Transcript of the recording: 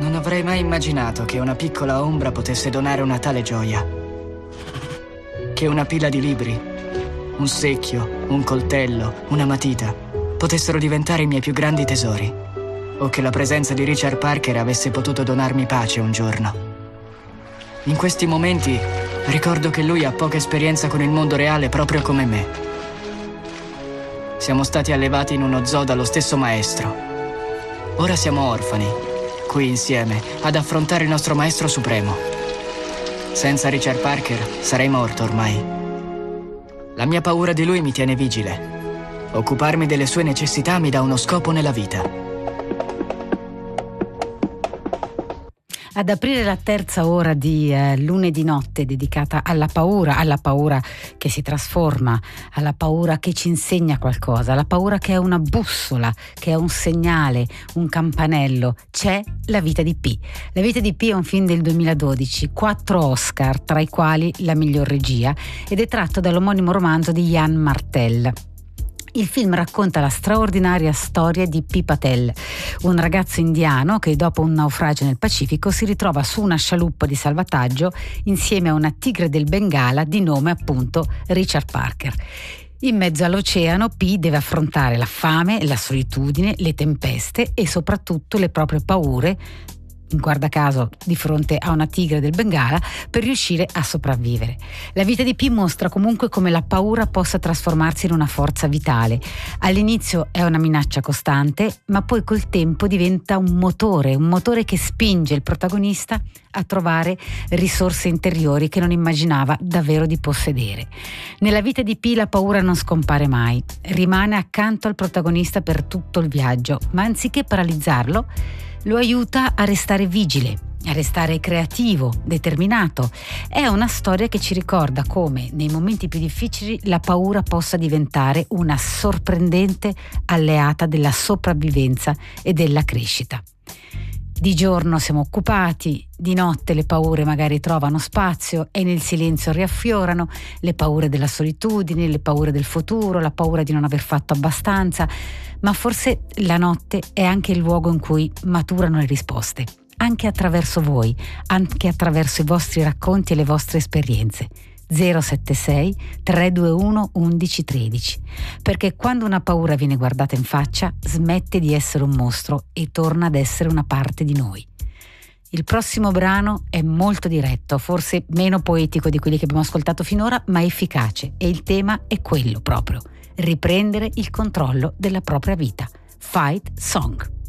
Non avrei mai immaginato che una piccola ombra potesse donare una tale gioia. Che una pila di libri, un secchio, un coltello, una matita potessero diventare i miei più grandi tesori. O che la presenza di Richard Parker avesse potuto donarmi pace un giorno. In questi momenti ricordo che lui ha poca esperienza con il mondo reale proprio come me. Siamo stati allevati in uno zoo dallo stesso maestro. Ora siamo orfani, qui insieme, ad affrontare il nostro maestro supremo. Senza Richard Parker sarei morto ormai. La mia paura di lui mi tiene vigile. Occuparmi delle sue necessità mi dà uno scopo nella vita. Ad aprire la terza ora di lunedì notte dedicata alla paura che si trasforma, alla paura che ci insegna qualcosa, alla paura che è una bussola, che è un segnale, un campanello. C'è La vita di Pi. La vita di Pi è un film del 2012, 4 Oscar, tra i quali la miglior regia, ed è tratto dall'omonimo romanzo di Jan Martel. Il film racconta la straordinaria storia di Pi Patel, un ragazzo indiano che dopo un naufragio nel Pacifico si ritrova su una scialuppa di salvataggio insieme a una tigre del Bengala di nome appunto Richard Parker. In mezzo all'oceano Pi deve affrontare la fame, la solitudine, le tempeste e soprattutto le proprie paure, guarda caso di fronte a una tigre del Bengala, per riuscire a sopravvivere. La vita di Pi mostra comunque come la paura possa trasformarsi in una forza vitale. All'inizio è una minaccia costante, ma poi col tempo diventa un motore che spinge il protagonista a trovare risorse interiori che non immaginava davvero di possedere. Nella vita di Pi la paura non scompare mai, rimane accanto al protagonista per tutto il viaggio, ma anziché paralizzarlo, lo aiuta a restare vigile, a restare creativo, determinato. È una storia che ci ricorda come, nei momenti più difficili, la paura possa diventare una sorprendente alleata della sopravvivenza e della crescita. Di giorno siamo occupati, di notte le paure magari trovano spazio e nel silenzio riaffiorano le paure della solitudine, le paure del futuro, la paura di non aver fatto abbastanza, ma forse la notte è anche il luogo in cui maturano le risposte, anche attraverso voi, anche attraverso i vostri racconti e le vostre esperienze. 076 321 1113, perché quando una paura viene guardata in faccia smette di essere un mostro e torna ad essere una parte di noi. Il prossimo brano è molto diretto, forse meno poetico di quelli che abbiamo ascoltato finora, ma efficace, e il tema è quello proprio: riprendere il controllo della propria vita. Fight Song.